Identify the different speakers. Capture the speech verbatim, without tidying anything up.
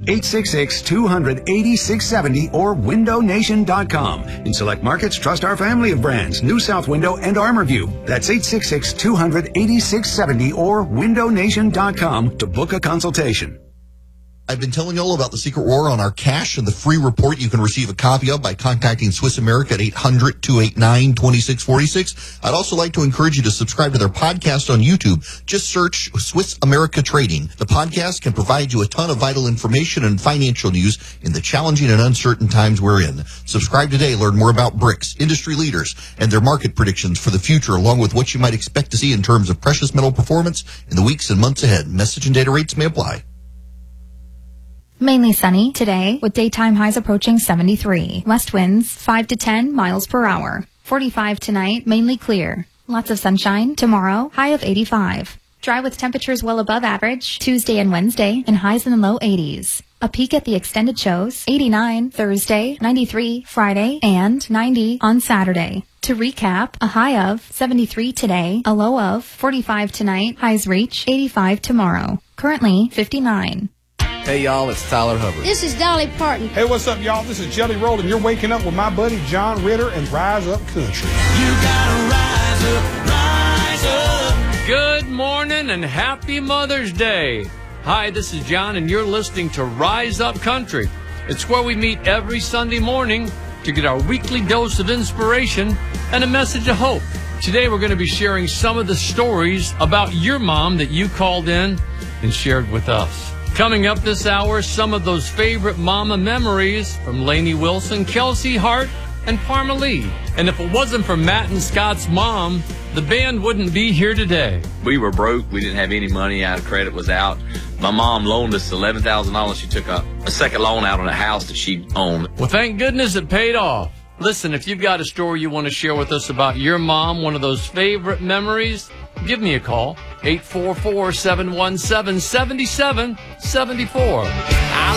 Speaker 1: eight six six, two hundred, eighty-six seventy or window nation dot com. In select markets, trust our family of brands, New South Window and ArmorView. That's eight six six, two hundred, eighty-six seventy or window nation dot com to book a consultation.
Speaker 2: I've been telling you all about the Secret War on our cash and the free report you can receive a copy of by contacting Swiss America at eight hundred, two eight nine, two six four six. I'd also like to encourage you to subscribe to their podcast on YouTube. Just search Swiss America Trading. The podcast can provide you a ton of vital information and financial news in the challenging and uncertain times we're in. Subscribe today. Learn more about BRICS, industry leaders, and their market predictions for the future, along with what you might expect to see in terms of precious metal performance in the weeks and months ahead. Message and data rates may apply.
Speaker 3: Mainly sunny today with daytime highs approaching seventy-three. West winds five to ten miles per hour. forty-five tonight, mainly clear. Lots of sunshine tomorrow, high of eighty-five. Dry with temperatures well above average Tuesday and Wednesday and highs in the low eighties. A peek at the extended shows, eighty-nine Thursday, ninety-three Friday, and ninety on Saturday. To recap, a high of seventy-three today, a low of forty-five tonight, highs reach eighty-five tomorrow. Currently fifty-nine.
Speaker 4: Hey, y'all, it's Tyler Hubbard.
Speaker 5: This is Dolly Parton.
Speaker 6: Hey, what's up, y'all? This is Jelly Roll, and you're waking up with my buddy John Ritter and Rise Up Country. You gotta rise up, rise
Speaker 7: up. Good morning and happy Mother's Day. Hi, this is John, and you're listening to Rise Up Country. It's where we meet every Sunday morning to get our weekly dose of inspiration and a message of hope. Today, we're going to be sharing some of the stories about your mom that you called in and shared with us. Coming up this hour, some of those favorite mama memories from Lainey Wilson, Kelsey Hart, and Parma Lee. And if it wasn't for Matt and Scott's mom, the band wouldn't be here today.
Speaker 8: We were broke. We didn't have any money. Our credit was out. My mom loaned us eleven thousand dollars. She took a, a second loan out on a house that she owned.
Speaker 7: Well, thank goodness it paid off. Listen, if you've got a story you want to share with us about your mom, one of those favorite memories, give me a call, eight four four, seven one seven, seven seven seven four.